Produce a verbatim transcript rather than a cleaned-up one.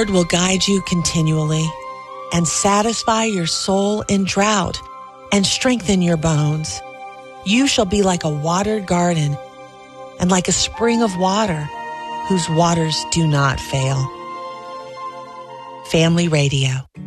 Lord will guide you continually and satisfy your soul in drought and strengthen your bones. You shall be like a watered garden and like a spring of water whose waters do not fail. Family Radio.